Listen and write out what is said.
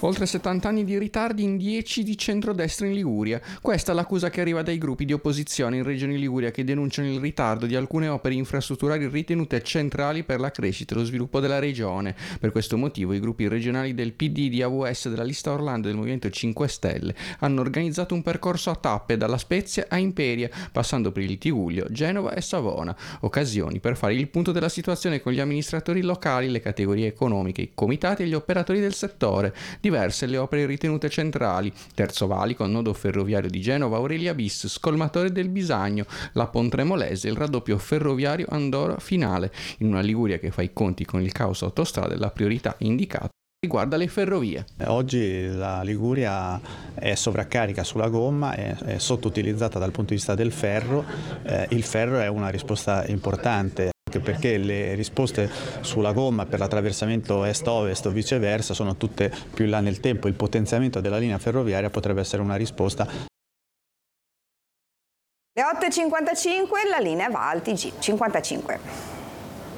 Oltre 70 anni di ritardi in 10 di centrodestra in Liguria. Questa è l'accusa che arriva dai gruppi di opposizione in Regione Liguria che denunciano il ritardo di alcune opere infrastrutturali ritenute centrali per la crescita e lo sviluppo della regione. Per questo motivo i gruppi regionali del PD, di AVS, della lista Orlando e del Movimento 5 Stelle hanno organizzato un percorso a tappe dalla Spezia a Imperia, passando per il Tigullio, Genova e Savona. Occasioni per fare il punto della situazione con gli amministratori locali, le categorie economiche, i comitati e gli operatori del settore. Diverse le opere ritenute centrali: Terzo Valico, nodo ferroviario di Genova, Aurelia Bis, scolmatore del Bisagno, la Pontremolese, il raddoppio ferroviario Andorra Finale. In una Liguria che fa i conti con il caos autostrade, la priorità indicata riguarda le ferrovie. Oggi la Liguria è sovraccarica sulla gomma, è sottoutilizzata dal punto di vista del ferro. Il ferro è una risposta importante, perché le risposte sulla gomma per l'attraversamento est-ovest o viceversa sono tutte più in là nel tempo. Il potenziamento della linea ferroviaria potrebbe essere una risposta. Le 8.55, la linea va al TG55.